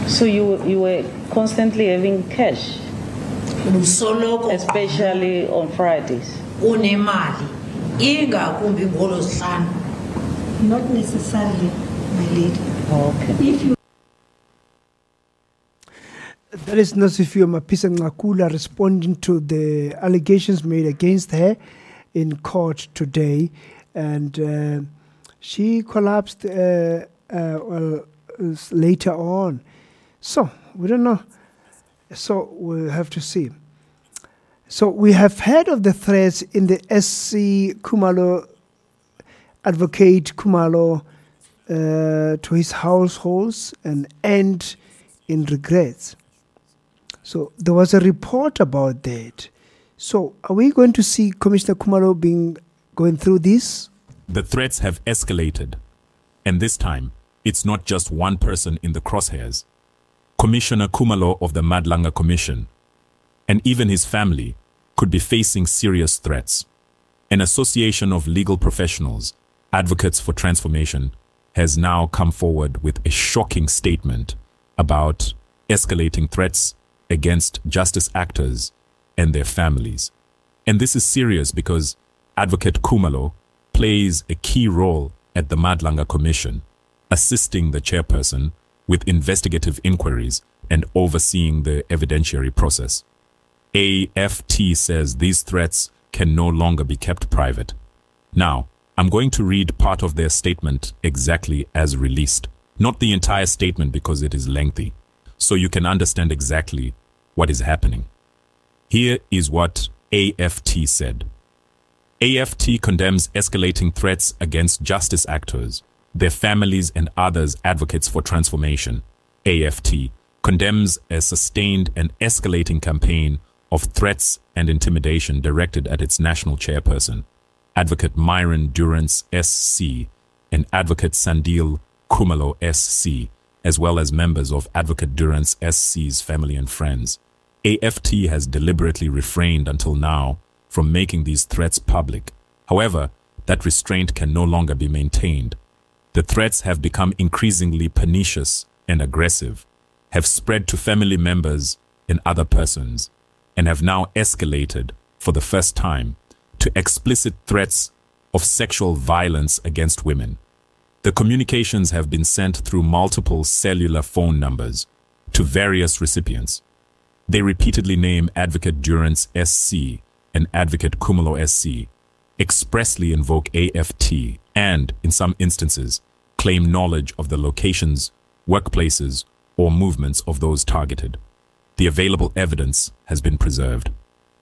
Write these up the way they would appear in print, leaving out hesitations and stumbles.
So you were constantly having cash, especially on Fridays? Not necessarily, my lady. Okay. If you That is Nosifio Mapisa Ngakula responding to the allegations made against her in court today. And she collapsed later on. So, we don't know. So, we'll have to see. So, we have heard of the threats in the SC Khumalo, Advocate Khumalo, to his households and end in regrets. So there was a report about that. So are we going to see Commissioner Khumalo going through this? The threats have escalated. And this time, it's not just one person in the crosshairs. Commissioner Khumalo of the Madlanga Commission, and even his family, could be facing serious threats. An association of legal professionals, Advocates for Transformation, has now come forward with a shocking statement about escalating threats against justice actors and their families. And this is serious because Advocate Khumalo plays a key role at the Madlanga Commission, assisting the chairperson with investigative inquiries and overseeing the evidentiary process. AFT says these threats can no longer be kept private. Now, I'm going to read part of their statement exactly as released, not the entire statement because it is lengthy, so you can understand exactly what is happening. Here is what AFT said. AFT condemns escalating threats against justice actors, their families and others advocates for transformation. AFT condemns a sustained and escalating campaign of threats and intimidation directed at its national chairperson, Advocate Myron Durance SC, and Advocate Sandile Khumalo SC, as well as members of Advocate Durance SC's family and friends. AFT has deliberately refrained until now from making these threats public. However, that restraint can no longer be maintained. The threats have become increasingly pernicious and aggressive, have spread to family members and other persons, and have now escalated, for the first time, to explicit threats of sexual violence against women. The communications have been sent through multiple cellular phone numbers to various recipients. They repeatedly name Advocate Durance SC and Advocate Khumalo SC, expressly invoke AFT, and, in some instances, claim knowledge of the locations, workplaces, or movements of those targeted. The available evidence has been preserved.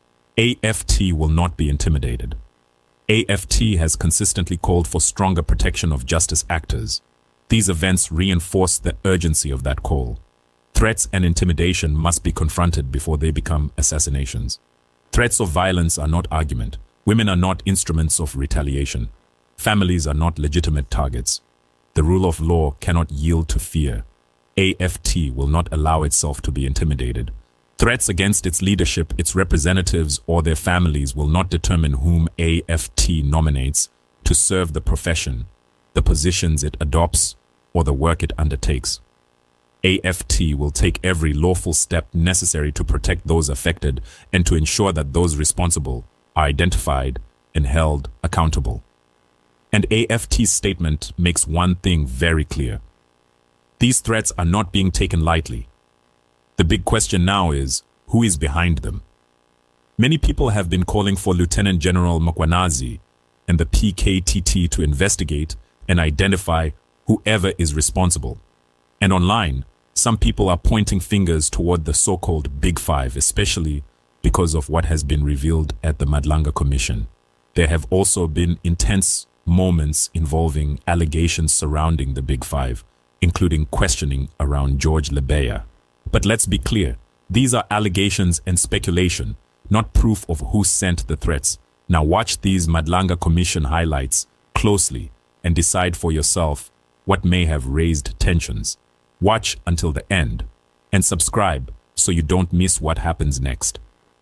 AFT will not be intimidated. AFT has consistently called for stronger protection of justice actors. These events reinforce the urgency of that call. Threats and intimidation must be confronted before they become assassinations. Threats of violence are not argument. Women are not instruments of retaliation. Families are not legitimate targets. The rule of law cannot yield to fear. AFT will not allow itself to be intimidated. Threats against its leadership, its representatives, or their families will not determine whom AFT nominates to serve the profession, the positions it adopts, or the work it undertakes. AFT will take every lawful step necessary to protect those affected and to ensure that those responsible are identified and held accountable. And AFT's statement makes one thing very clear. These threats are not being taken lightly. The big question now is, who is behind them? Many people have been calling for Lieutenant General Mkhwanazi and the PKTT to investigate and identify whoever is responsible. And online, some people are pointing fingers toward the so-called Big Five, especially because of what has been revealed at the Madlanga Commission. There have also been intense moments involving allegations surrounding the Big Five, including questioning around George Lebeya. But let's be clear, these are allegations and speculation, not proof of who sent the threats. Now watch these Madlanga Commission highlights closely and decide for yourself what may have raised tensions. Watch until the end and subscribe so you don't miss what happens next.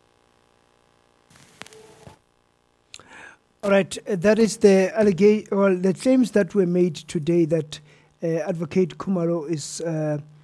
All right, that is the the claims that were made today that Advocate Khumalo is